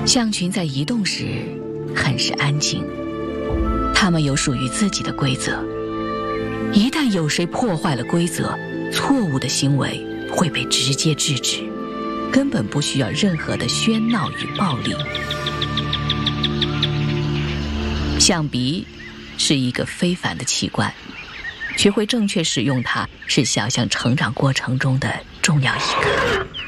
象群在移动时很是安静，它们有属于自己的规则。一旦有谁破坏了规则，错误的行为会被直接制止，根本不需要任何的喧闹与暴力。象鼻是一个非凡的器官，学会正确使用它是小象成长过程中的重要一课。